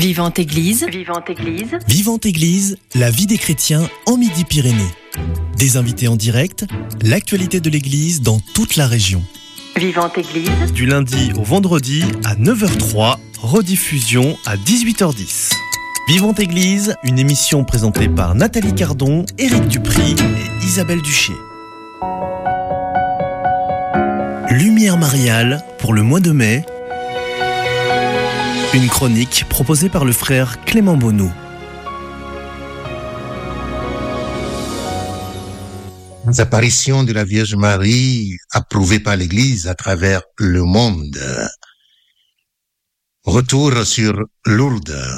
Vivante Église. Vivante Église. Vivante Église, la vie des chrétiens en Midi-Pyrénées. Des invités en direct, l'actualité de l'Église dans toute la région. Vivante Église. Du lundi au vendredi à 9h03, rediffusion à 18h10. Vivante Église, une émission présentée par Nathalie Cardon, Éric Dupry et Isabelle Duché. Lumière mariale pour le mois de mai. Une chronique proposée par le frère Clément Bonneau. Les apparitions de la Vierge Marie approuvées par l'Église à travers le monde. Retour sur Lourdes.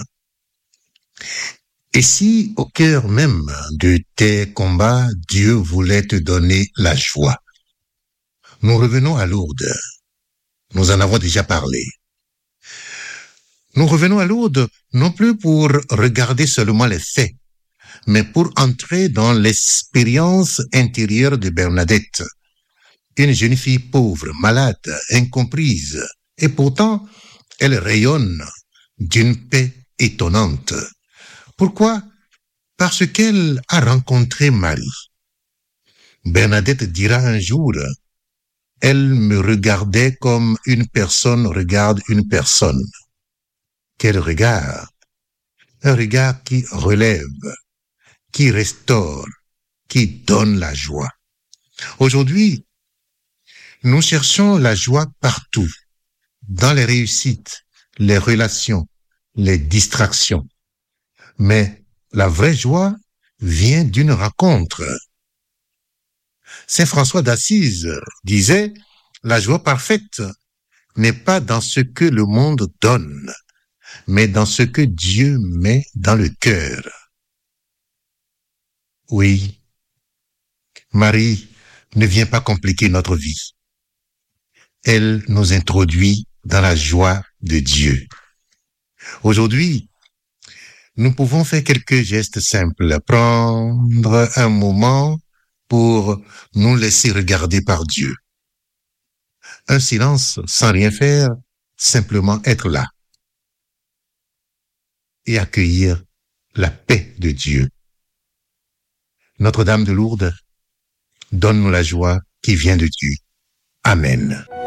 Et si au cœur même de tes combats, Dieu voulait te donner la joie? Nous revenons à Lourdes. Nous en avons déjà parlé. Nous revenons à Lourdes non plus pour regarder seulement les faits, mais pour entrer dans l'expérience intérieure de Bernadette, une jeune fille pauvre, malade, incomprise, et pourtant elle rayonne d'une paix étonnante. Pourquoi? Parce qu'elle a rencontré Marie. Bernadette dira un jour, elle me regardait comme une personne regarde une personne. Quel regard! Un regard qui relève, qui restaure, qui donne la joie. Aujourd'hui, nous cherchons la joie partout, dans les réussites, les relations, les distractions. Mais la vraie joie vient d'une rencontre. Saint François d'Assise disait, la joie parfaite n'est pas dans ce que le monde donne, mais dans ce que Dieu met dans le cœur. Oui, Marie ne vient pas compliquer notre vie. Elle nous introduit dans la joie de Dieu. Aujourd'hui, nous pouvons faire quelques gestes simples. Prendre un moment pour nous laisser regarder par Dieu. Un silence sans rien faire, simplement être là. Et accueillir la paix de Dieu. Notre-Dame de Lourdes, donne-nous la joie qui vient de Dieu. Amen.